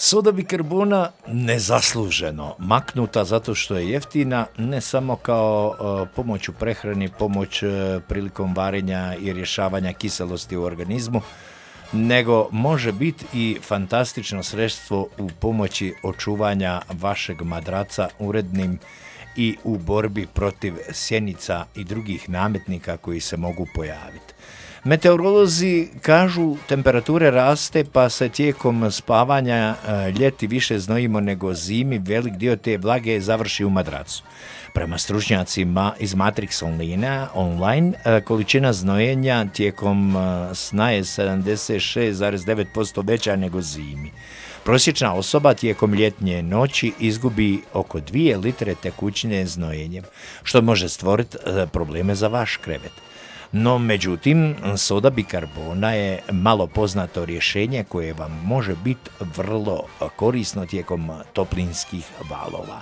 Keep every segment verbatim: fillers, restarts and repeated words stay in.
Soda bikarbona nezasluženo maknuta zato što je jeftina, ne samo kao uh, pomoć u prehrani, pomoć uh, prilikom varenja i rješavanja kiselosti u organizmu, nego može biti i fantastično sredstvo u pomoći očuvanja vašeg madraca urednim i u borbi protiv sjenica i drugih nametnika koji se mogu pojaviti. Meteorolozi kažu temperature raste pa se tijekom spavanja ljeti više znojimo nego zimi, velik dio te vlage završi u madracu. Prema stručnjacima iz Matrix Online, online količina znojenja tijekom sna je sedamdeset šest zarez devet posto veća nego zimi. Prosječna osoba tijekom ljetnje noći izgubi oko dvije litre tekućine znojenjem, što može stvoriti probleme za vaš krevet. No, međutim, soda bikarbona je malo poznato rješenje koje vam može biti vrlo korisno tijekom toplinskih valova.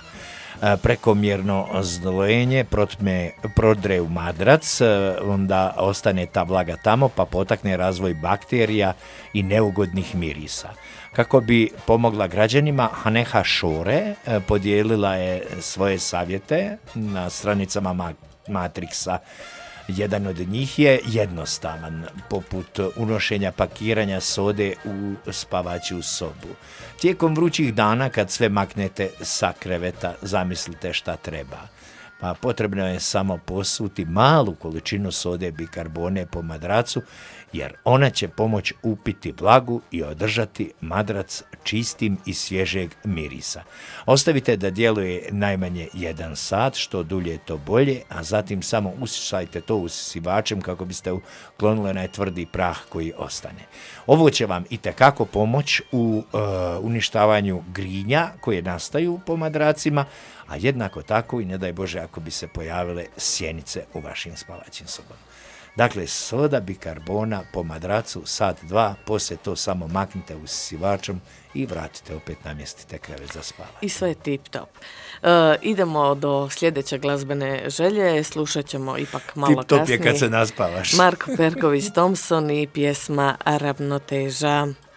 Prekomjerno znojenje protme, prodre u madrac, onda ostane ta vlaga tamo pa potakne razvoj bakterija i neugodnih mirisa. Kako bi pomogla građanima, Haneha Šore podijelila je svoje savjete na stranicama Matrixa. Jedan od njih je jednostavan, poput unošenja pakiranja sode u spavaću sobu. Tijekom vrućih dana, kad sve maknete sa kreveta, zamislite šta treba. Pa potrebno je samo posuti malu količinu sode bikarbone po madracu, jer ona će pomoći upiti vlagu i održati madrac čistim i svježeg mirisa. Ostavite da djeluje najmanje jedan sat, što dulje to bolje, a zatim samo usisajte to usisivačem kako biste uklonili onaj tvrdi prah koji ostane. Ovo će vam itekako pomoći u uh, uništavanju grinja koje nastaju po madracima, a jednako tako i ne daj Bože ako bi se pojavile sjenice u vašim spavaćim sobama. Dakle, soda bikarbona po madracu sat dva, poslije to samo maknite usisivačom i vratite opet namjestite krevet za spavanje. I sve je tip top. Uh, idemo do sljedeće glazbene želje, slušat ćemo ipak malo kasnije. Tip top kasnije. je kad se naspavaš. Marko Perković Thompson i pjesma Ravnoteža.